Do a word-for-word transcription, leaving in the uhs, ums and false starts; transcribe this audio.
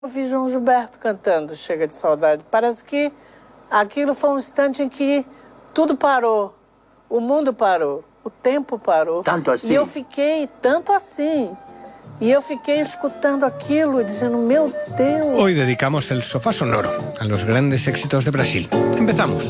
ouvi João Gilberto cantando Chega de Saudade. Parece que aquilo foi um instante em que tudo parou, o mundo parou, o tempo parou. Tanto assim? E eu fiquei, tanto assim, y yo fiquei escuchando aquilo y diciendo, meu Deus. Hoy dedicamos el sofá sonoro a los grandes éxitos de Brasil. Empezamos.